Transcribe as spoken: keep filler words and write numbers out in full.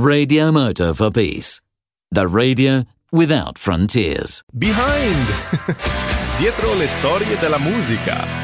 Radio Moto for Peace. The radio without frontiers. Behind! Dietro le storie della musica.